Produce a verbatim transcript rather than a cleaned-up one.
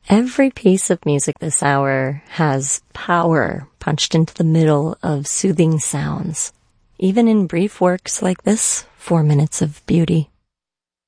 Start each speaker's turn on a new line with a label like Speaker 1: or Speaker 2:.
Speaker 1: Every piece of music this hour has power punched into the middle of soothing sounds, even in brief works like this, Four Minutes of Beauty.